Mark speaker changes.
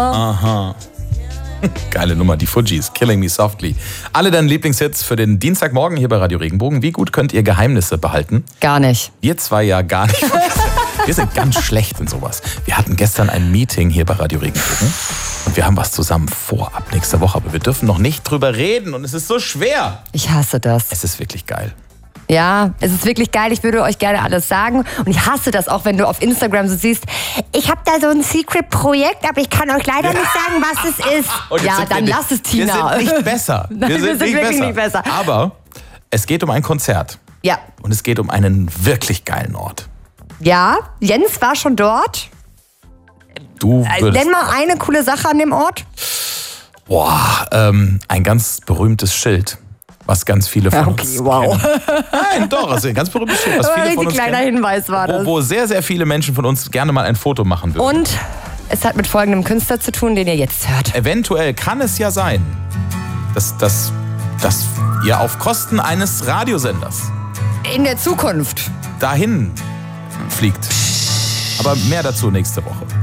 Speaker 1: Aha. Geile Nummer, die Fujis, Killing Me Softly. Alle deine Lieblingshits für den Dienstagmorgen hier bei Radio Regenbogen. Wie gut könnt ihr Geheimnisse behalten?
Speaker 2: Gar nicht.
Speaker 1: Wir zwei ja gar nicht. Wir sind ganz schlecht in sowas. Wir hatten gestern ein Meeting hier bei Radio Regenbogen und wir haben was zusammen vor ab nächster Woche. Aber wir dürfen noch nicht drüber reden und es ist so schwer.
Speaker 2: Ich hasse das.
Speaker 1: Es ist wirklich geil.
Speaker 2: Ja, es ist wirklich geil. Ich würde euch gerne alles sagen. Und ich hasse das auch, wenn du auf Instagram so siehst, ich habe da so ein Secret-Projekt, aber ich kann euch leider nicht sagen, was es ist.
Speaker 1: Und
Speaker 2: ja, dann lass es, Tina.
Speaker 1: Wir sind nicht besser.
Speaker 2: Nein, wir sind wirklich nicht besser.
Speaker 1: Aber es geht um ein Konzert.
Speaker 2: Ja.
Speaker 1: Und es geht um einen wirklich geilen Ort.
Speaker 2: Ja, Jens war schon dort.
Speaker 1: Du würdest...
Speaker 2: Nenn mal eine coole Sache an dem Ort.
Speaker 1: Boah, ein ganz berühmtes Schild. Was ganz viele von uns kennen. Nein, doch, also ein ganz berühmtes Schild, was viele von uns
Speaker 2: kleiner
Speaker 1: kennen.
Speaker 2: Hinweis war das.
Speaker 1: Wo sehr, sehr viele Menschen von uns gerne mal ein Foto machen würden.
Speaker 2: Und es hat mit folgendem Künstler zu tun, den ihr jetzt hört.
Speaker 1: Eventuell kann es ja sein, dass ihr auf Kosten eines Radiosenders
Speaker 2: In der Zukunft.
Speaker 1: dahin fliegt. Aber mehr dazu nächste Woche.